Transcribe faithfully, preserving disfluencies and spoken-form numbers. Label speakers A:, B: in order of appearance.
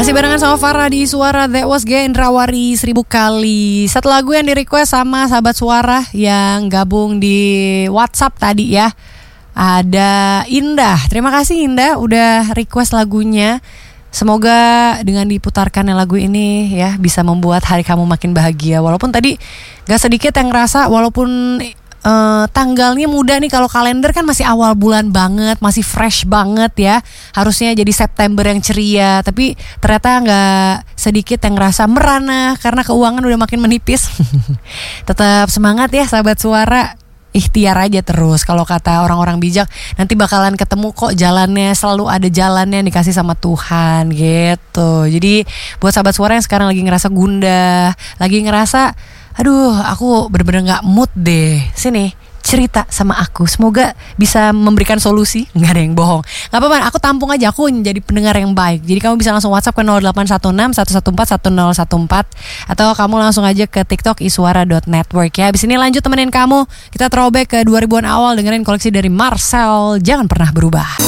A: Masih barengan sama Farah di Suara. That was Gendrawari seribu kali. Satu lagu yang di request sama sahabat Suara yang gabung di WhatsApp tadi ya. Ada Indah. Terima kasih Indah udah request lagunya. Semoga dengan diputarkannya lagu ini ya bisa membuat hari kamu makin bahagia. Walaupun tadi gak sedikit yang ngerasa walaupun Uh, tanggalnya muda nih, kalau kalender kan masih awal bulan banget, masih fresh banget ya. Harusnya jadi September yang ceria, tapi ternyata gak sedikit yang ngerasa merana karena keuangan udah makin menipis. Tetap semangat ya sahabat Suara. Ikhtiar aja terus. Kalau kata orang-orang bijak, nanti bakalan ketemu kok jalannya. Selalu ada jalannya yang dikasih sama Tuhan gitu. Jadi buat sahabat Suara yang sekarang lagi ngerasa gundah, lagi ngerasa aduh aku bener-bener gak mood deh, sini cerita sama aku, semoga bisa memberikan solusi. Gak ada yang bohong, gak apa-apa, aku tampung aja, aku jadi pendengar yang baik. Jadi kamu bisa langsung WhatsApp ke nol delapan satu enam satu satu empat satu nol satu empat, atau kamu langsung aja ke TikTok iswara dot network ya. Abis ini lanjut temenin kamu, kita throwback ke dua ribuan awal dengerin koleksi dari Marcel, Jangan Pernah Berubah.